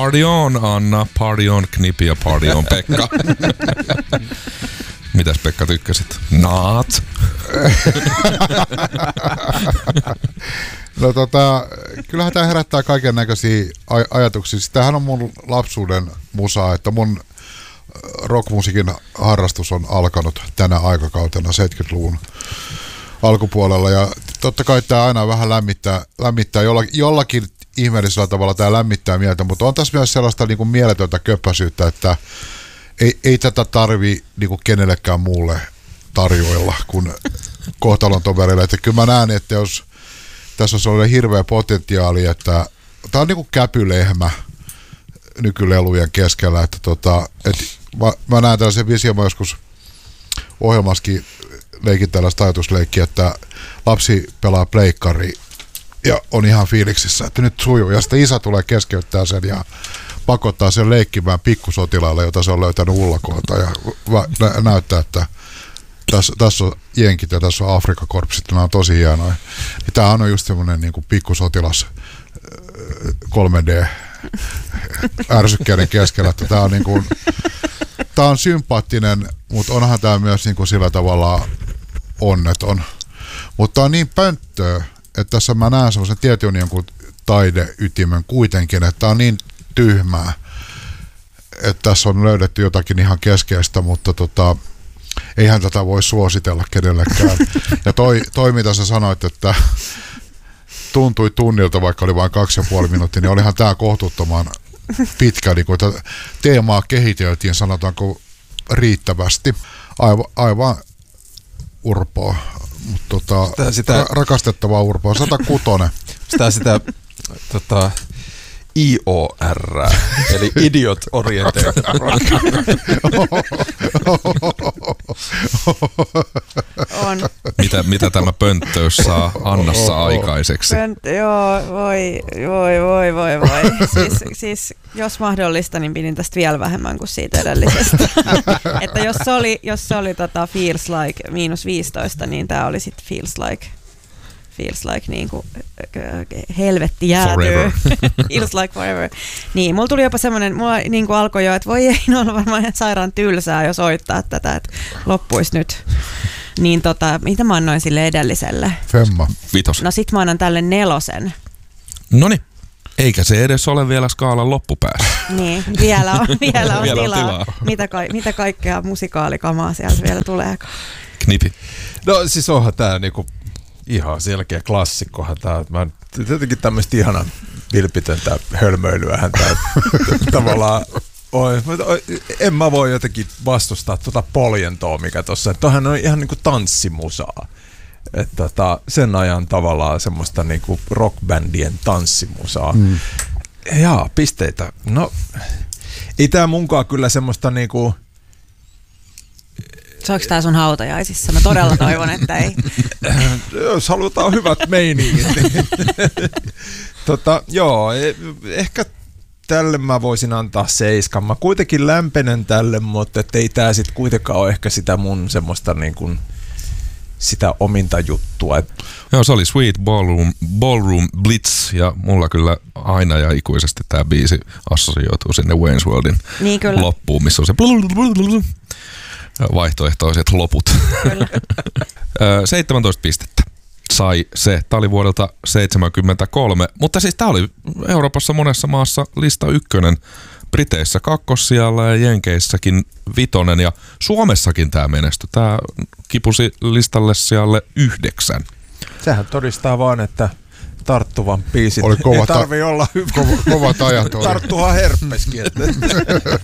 Party on Anna, party on Knipi ja party on Pekka. Mitäs Pekka tykkäsit? Naat. No kyllähän tää herättää kaiken näköisiä ajatuksia. Tämähän on mun lapsuuden musaa, että mun rockmusiikin harrastus on alkanut tänä aikakautena 70-luvun alkupuolella ja totta kai tää aina vähän lämmittää jollakin ihmeellisellä tavalla tää lämmittää mieltä, mutta on tässä myös sellaista niinku mieletöntä köppäisyyttä, että ei tätä tarvi niinku kenellekään muulle tarjoilla kuin kohtalon toverille. Että kyllä mä näen, että jos tässä on sellainen hirveä potentiaali, että tää on niinku käpylehmä nykylelujen keskellä, että mä näen tällaisen vision, mä joskus ohjelmassakin leikin tällaista ajatusleikkiä, että lapsi pelaa pleikkari ja on ihan fiiliksissä, että nyt sujuu. Ja sitten isä tulee keskeyttää sen ja pakottaa sen leikkimään pikkusotilaalle, jota se on löytänyt ullakoilta ja näyttää, että tässä on jenkit ja tässä on Afrikakorpsit, nämä on tosi hienoja. Niin tämähän on just semmoinen niin kuin pikkusotilas 3D ärsykkeiden keskellä, että tämä on niin kuin, tää on sympaattinen, mutta onhan tämä myös niin kuin sillä tavalla onneton. Mutta on niin pönttöä, että tässä mä näen semmoisen tietyn jonkun taideytimen kuitenkin, että on niin tyhmää, että tässä on löydetty jotakin ihan keskeistä, mutta eihän tätä voi suositella kenellekään. Ja toi mitä sä sanoit, että tuntui tunnilta, vaikka oli vain 2,5 minuuttia, niin olihan tää kohtuuttoman pitkä, niin kun teemaa kehiteltiin, sanotaanko riittävästi. Aivan urpoa, mutta rakastettavaa urpoa. 106. Sitä IOR, eli Idiot Oriented Rock. On. Mitä tämä pönttöys saa Annassa aikaiseksi? Joo, voi. Siis jos mahdollista, niin pidin tästä vielä vähemmän kuin siitä edellisestä. Että jos se oli Feels Like -15, niin tää oli sit Feels Like niinku helvetti jäätyy. Feels like forever. Niin, mulla tuli jopa semmoinen, mulla niinku alkoi jo, että voi ei, no olla varmaan ihan sairaan tylsää, jos soittaa tätä, että loppuisi nyt. Niin mitä mä annoin sille edelliselle? Femma. 5. No sit mä annan tälle 4. Noniin. Eikä se edes ole vielä skaalan loppupäässä. Niin, vielä on Vielä tilaa. Mitä kaikkea musikaalikamaa sieltä vielä tulee? Knipi. No siis onhan tää niinku ihan selkeä klassikkohan tää. Mä jotenkin tämmöistä ihana vilpitöntä hölmöilyähän tää tavallaan on. En mä voi jotenkin vastustaa poljentoa, mikä tossa. Toihan on ihan niinku tanssimusaa. Että sen ajan tavallaan semmoista niinku rockbändien tanssimusaa. Jaa, pisteitä. No, ei tää munkaan kyllä semmoista niinku. Saanko tää sun hautajaisissa? Mä todella toivon, että ei. Jos halutaan hyvät meiningit. Joo, ehkä tälle mä voisin antaa 7. Mä kuitenkin lämpenen tälle, mutta ei tää sit kuitenkaan ole ehkä sitä mun semmoista niin kuin sitä ominta juttua. Joo, se oli Sweet Ballroom Blitz ja mulla kyllä aina ja ikuisesti tää biisi assosioituu sinne Wayne's Worldin loppuun, missä on se vaihtoehtoiset loput. 17 pistettä sai se. Tämä oli vuodelta 1973, mutta siis tämä oli Euroopassa monessa maassa lista 1, Briteissä 2. sijalla ja Jenkeissäkin 5. ja Suomessakin tämä menestyi. Tämä kipusi listalle sijalle 9. Sehän todistaa vaan, että tarttuvan biisit ei tarvii olla kovat ajat. Tarttuhan herppeskin.